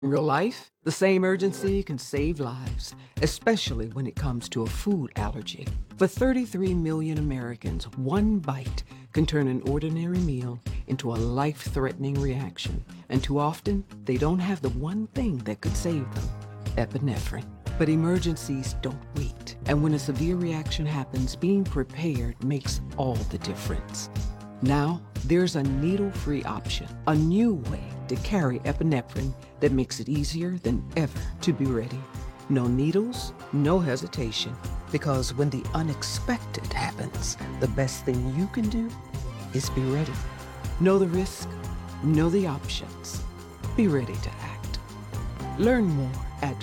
In real life, the same urgency can save lives, especially when it comes to a food allergy. For 33 million Americans, one bite can turn an ordinary meal into a life-threatening reaction. And too often, they don't have the one thing that could save them: epinephrine. But emergencies don't wait. And when a severe reaction happens, being prepared makes all the difference. Now, there's a needle-free option, a new way to carry epinephrine that makes it easier than ever to be ready. No needles, no hesitation, because when the unexpected happens, the best thing you can do is be ready. Know the risk, know the options. Be ready to act. Learn more at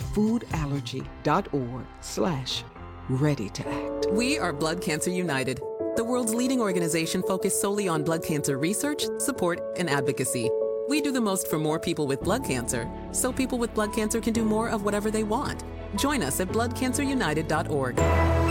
foodallergy.org/ready to act. We are Blood Cancer United, the world's leading organization focused solely on blood cancer research, support, and advocacy. We do the most for more people with blood cancer, so people with blood cancer can do more of whatever they want. Join us at bloodcancerunited.org.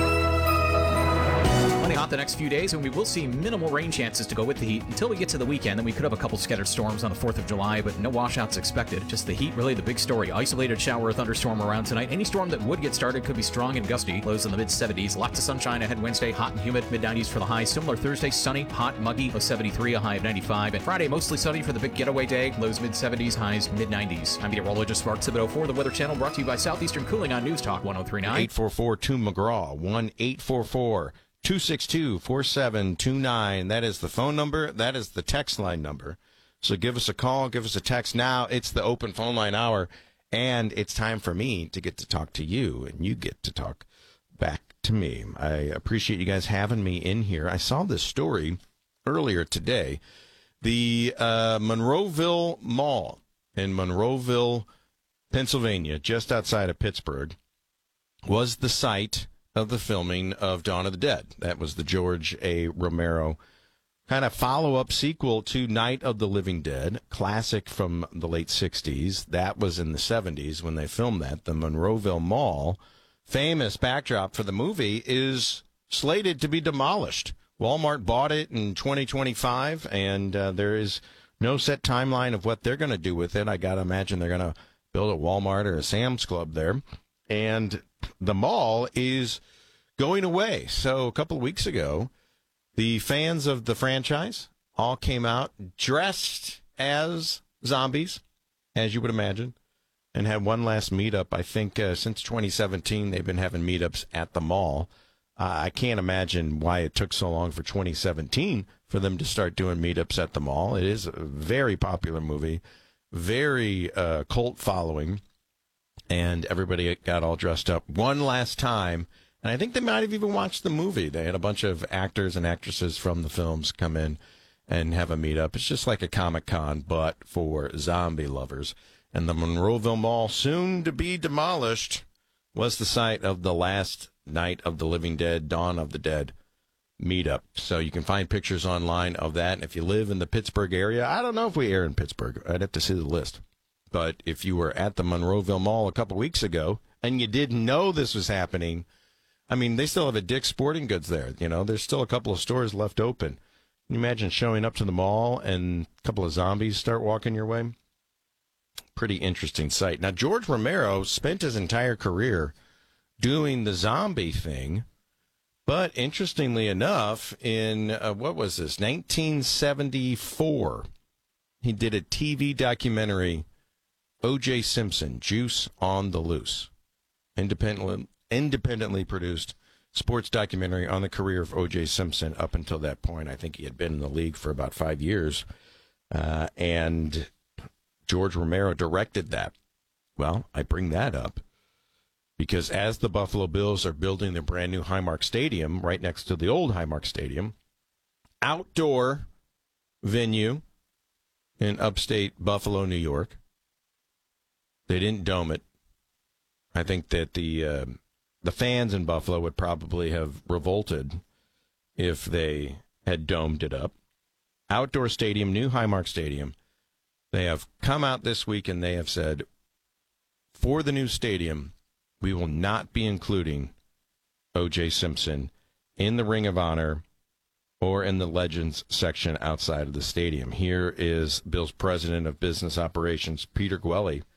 Plenty hot the next few days, and we will see minimal rain chances to go with the heat until we get to the weekend. Then we could have a couple scattered storms on the 4th of July, but no washouts expected. Just the heat, really the big story. Isolated shower or thunderstorm around tonight. Any storm that would get started could be strong and gusty. Lows in the mid-70s. Lots of sunshine ahead Wednesday. Hot and humid. Mid-90s for the high. Similar Thursday. Sunny, hot, muggy. Low 73, a high of 95. And Friday, mostly sunny for the big getaway day. Lows mid-70s, highs mid-90s. I'm meteorologist Mark Thibodeau, the Weather Channel, brought to you by Southeastern Cooling on News Talk 1039. 844-2McGraw. 1-844-262-4729. That is the phone number. That is the text line number. So give us a call, give us a text now. It's the open phone line hour, and it's time for me to get to talk to you, and you get to talk back to me. I appreciate you guys having me in here. I saw this story earlier today. The Monroeville Mall in Monroeville, Pennsylvania, just outside of Pittsburgh, was the site of the filming of Dawn of the Dead. That was the George A. Romero kind of follow-up sequel to Night of the Living Dead, classic from the late 60s. That was in the 70s when they filmed that. The Monroeville Mall, famous backdrop for the movie, is slated to be demolished. Walmart bought it in 2025, and there is no set timeline of what they're going to do with it. I got to imagine they're going to build a Walmart or a Sam's Club there. And the mall is going away. So a couple of weeks ago, the fans of the franchise all came out dressed as zombies, as you would imagine, and had one last meetup. I think since 2017, they've been having meetups at the mall. I can't imagine why it took so long for 2017 for them to start doing meetups at the mall. It is a very popular movie, very cult following, and everybody got all dressed up one last time. And I think they might have even watched the movie. They had a bunch of actors and actresses from the films come in and have a meetup. It's just like a Comic-Con, but for zombie lovers. And the Monroeville Mall, soon to be demolished, was the site of the last Night of the Living Dead, Dawn of the Dead meetup. So you can find pictures online of that. And if you live in the Pittsburgh area, I don't know if we air in Pittsburgh. I'd have to see the list. But if you were at the Monroeville Mall a couple weeks ago and you didn't know this was happening, I mean, they still have a Dick's Sporting Goods there. You know, there's still a couple of stores left open. Can you imagine showing up to the mall and a couple of zombies start walking your way? Pretty interesting sight. Now, George Romero spent his entire career doing the zombie thing. But interestingly enough, in, 1974, he did a TV documentary, O.J. Simpson, Juice on the Loose. Independently produced sports documentary on the career of O.J. Simpson up until that point. I think he had been in the league for about 5 years. And George Romero directed that. Well, I bring that up because as the Buffalo Bills are building their brand new Highmark Stadium right next to the old Highmark Stadium, outdoor venue in upstate Buffalo, New York, they didn't dome it. I think that the fans in Buffalo would probably have revolted if they had domed it up. Outdoor stadium, new Highmark Stadium. They have come out this week and they have said, for the new stadium, we will not be including O.J. Simpson in the Ring of Honor or in the Legends section outside of the stadium. Here is Bill's president of business operations, Peter Gwelly,